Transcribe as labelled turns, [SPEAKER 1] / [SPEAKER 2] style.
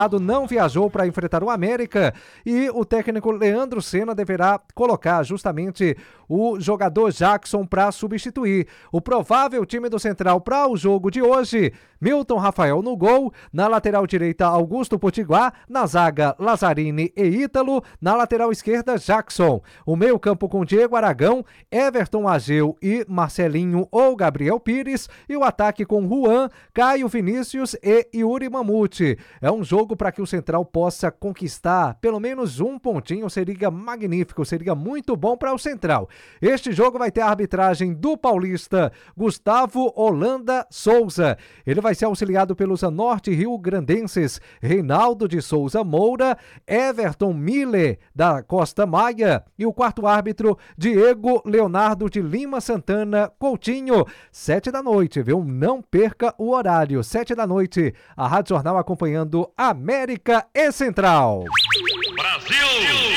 [SPEAKER 1] não viajou para enfrentar o América e o técnico Leandro Senna deverá colocar justamente o jogador Jackson para substituir. O provável time do Central para o jogo de hoje: Milton Rafael no gol, na lateral direita Augusto Potiguar, na zaga Lazzarini e Ítalo, na lateral esquerda Jackson. O meio campo com Diego Aragão, Everton Ageu e Marcelinho ou Gabriel Pires, e o ataque com Juan, Caio Vinícius e Yuri Mamute. É um jogo para que o Central possa conquistar pelo menos um pontinho, seria magnífico, seria muito bom para o Central. Este jogo vai ter a arbitragem do paulista Gustavo Holanda Souza. Ele vai ser auxiliado pelos Norte Rio Grandenses Reinaldo de Souza Moura, Everton Miller da Costa Maia e o quarto árbitro Diego Leonardo de Lima Santana Coutinho. 7 da noite, viu? Não perca o horário, 7 da noite, a Rádio Jornal acompanhando América e Central.
[SPEAKER 2] Brasil!